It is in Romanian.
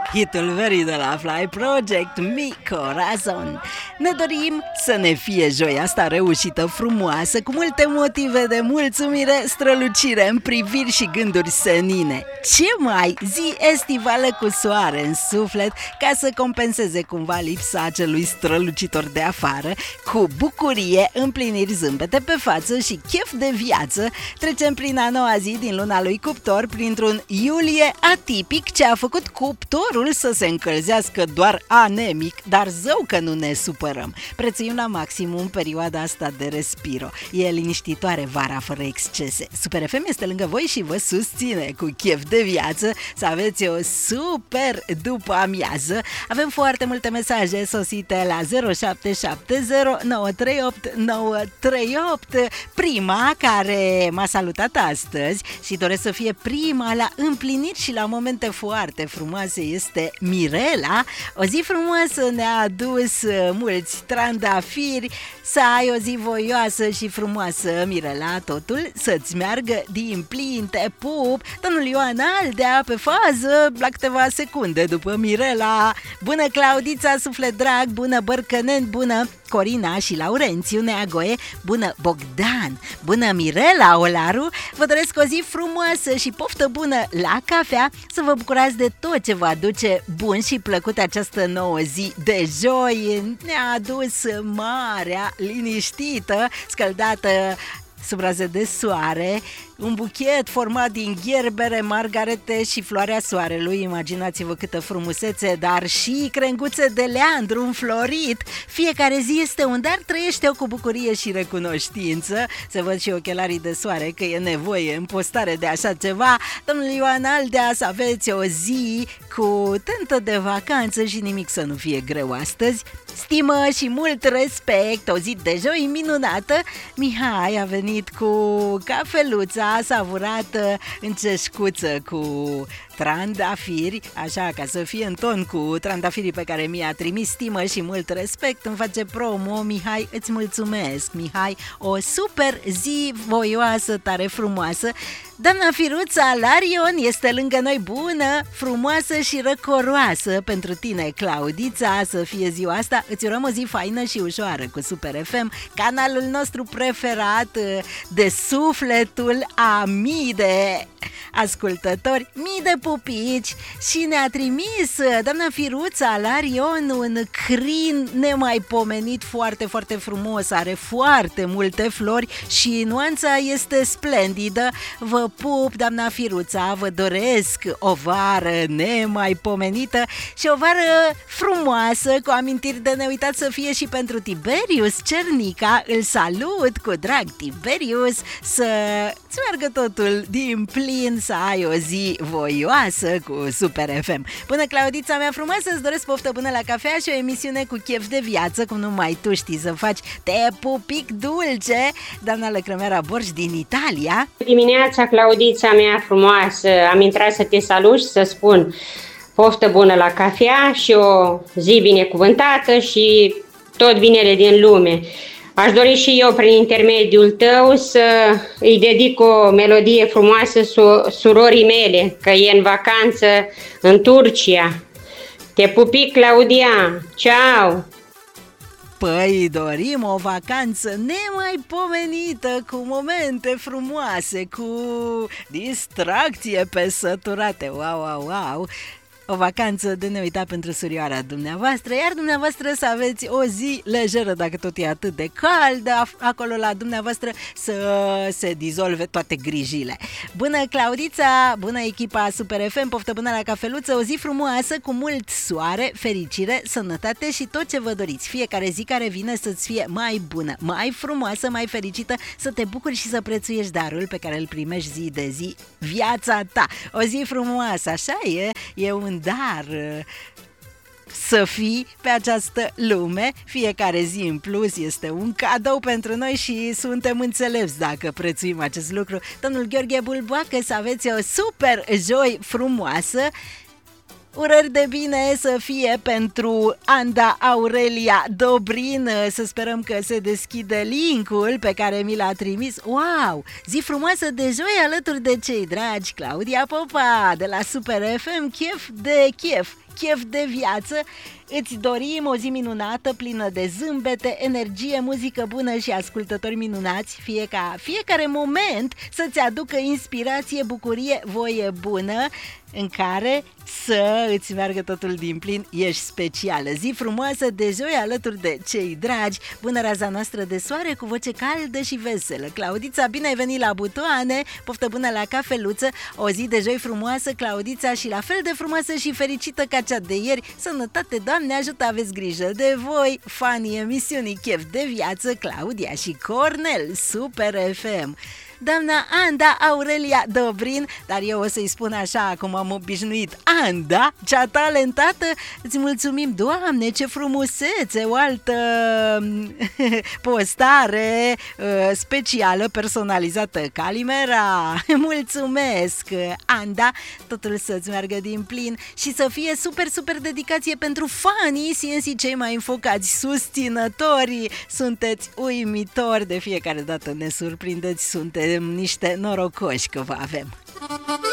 hitul verii de la Fly Project, Mi Corazon. Ne dorim să ne fie joia asta reușită, frumoasă, cu multe motive de mulțumire, strălucire în priviri și gânduri senine. Ce mai? Zi estivală cu soare în suflet, ca să compenseze cumva lipsa acelui strălucitor de afară, cu bucurie, împliniri, zâmbete pe față și chef de viață. Trecem prin a noua zi din luna lui Cuptor, printr-un iulie atipic ce a făcut cuptorul să se încălzească doar anemic, dar zău că nu ne supărăm. Prețuim la maximum perioada asta de respiro. E liniștitoare vara fără excese. Super FM este lângă voi și vă susține cu chef de viață să aveți o super după amiază. Avem foarte multe mesaje sosite la 0770938938. Prima care m-a salutat astăzi și doresc să fie prima la împliniri și la momente foarte frumoase este Mirela. O zi frumoasă ne-a adus mulți trandafiri. Să ai o zi voioasă și frumoasă, Mirela, totul să-ți meargă din plin, te pup. Domnul Ioan Aldea pe fază la câteva secunde după Mirela. Bună Claudița, suflet drag, bună Bărcănen, bună Corina și Laurențiu Neagoe, bună Bogdan, bună Mirela Olaru. Vă doresc o zi frumoasă și poftă bună la cafea, să vă bucurați de tot ce vă aduce bun și plăcut această nouă zi de joi. Ne-a adus marea liniștită, scăldată sub raze de soare, un buchet format din gherbere, margarete și floarea soarelui. Imaginați-vă câtă frumusețe, dar și crenguțe de leandru înflorit. Fiecare zi este un dar, trăiește-o cu bucurie și recunoștință. Se văd și ochelarii de soare că e nevoie în postare de așa ceva. Domnul Ioan Aldea, să aveți o zi cu tentă de vacanță și nimic să nu fie greu astăzi. Stimă și mult respect, o zi de joi minunată. Mihai a venit cu cafeluța savurată în ceșcuță cu trandafiri, așa, ca să fie în ton cu trandafirii pe care mi-a trimis. Stimă și mult respect, îmi face promo Mihai, îți mulțumesc Mihai, o super zi voioasă, tare frumoasă. Doamna Firuța Larion este lângă noi, bună, frumoasă și răcoroasă pentru tine, Claudița, să fie ziua asta. Îți urăm o zi faină și ușoară cu Super FM, canalul nostru preferat de sufletul a mii de ascultători, mii de pupici. Și ne-a trimis doamna Firuța Larion un crin nemaipomenit, foarte, foarte frumos, are foarte multe flori și nuanța este splendidă. Vă pup, doamna Firuța, vă doresc o vară nemaipomenită și o vară frumoasă, cu amintiri de neuitat să fie și pentru Tiberius Cernica. Îl salut cu drag, Tiberius, să-ți meargă totul din plin, să ai o zi voioasă cu Super FM. Bună Claudița mea frumoasă, îți doresc poftă bună la cafea și o emisiune cu chef de viață, cum numai tu știi să faci. Te pupic dulce, doamna Lăcrămeara Borș din Italia. Dimineața, Claudița mea frumoasă, am intrat să te salut și să spun poftă bună la cafea și o zi binecuvântată și tot binele din lume. Aș dori și eu, prin intermediul tău, să îi dedic o melodie frumoasă surorii mele, că e în vacanță în Turcia. Te pupic, Claudia! Ceau! Păi dorim o vacanță nemaipomenită, cu momente frumoase, cu distracție pe săturate. Wow, wow, wow! O vacanță de neuitat pentru surioara dumneavoastră, iar dumneavoastră să aveți o zi lejeră, dacă tot e atât de cald acolo la dumneavoastră, să se dizolve toate grijile. Bună Claudița, bună echipa Super FM, poftă bună la cafeluță, o zi frumoasă cu mult soare, fericire, sănătate și tot ce vă doriți. Fiecare zi care vine să-ți fie mai bună, mai frumoasă, mai fericită, să te bucuri și să prețuiești darul pe care îl primești zi de zi, viața ta. O zi frumoasă, așa e un dar să fii pe această lume. Fiecare zi în plus este un cadou pentru noi și suntem înțelepți dacă prețuim acest lucru. Domnul Gheorghe Bulboacă, să aveți o super joi frumoasă. Urări de bine să fie pentru Anda Aurelia Dobrin. Să sperăm că se deschide linkul pe care mi l-a trimis. Wow! Zi frumoasă de joi alături de cei dragi. Claudia Popa de la Super FM. Chef de chef. chef de viață. Îți dorim o zi minunată, plină de zâmbete, energie, muzică bună și ascultători minunați, fie ca fiecare moment să-ți aducă inspirație, bucurie, voie bună, în care să îți meargă totul din plin. Ești specială. Zi frumoasă de joi alături de cei dragi. Bună raza noastră de soare cu voce caldă și veselă. Claudița, bine ai venit la butoane. Poftă bună la cafeluță. O zi de joi frumoasă, Claudița, și la fel de frumoasă și fericită ca cea de ieri. Sănătate, Doamne ajută, aveți grijă de voi. Fanii emisiunii Chef de Viață, Claudia și Cornel, Super FM. Doamna Anda Aurelia Dobrin, dar eu o să-i spun așa cum am obișnuit, Anda, cea talentată, îți mulțumim, Doamne, ce frumusețe, o altă postare specială, personalizată, Calimera, mulțumesc, Anda, totul să-ți meargă din plin și să fie super, super dedicație pentru fanii CNC, cei mai înfocați susținători, sunteți uimitori, de fiecare dată ne surprindeți, sunteți niște norocoși că vă avem.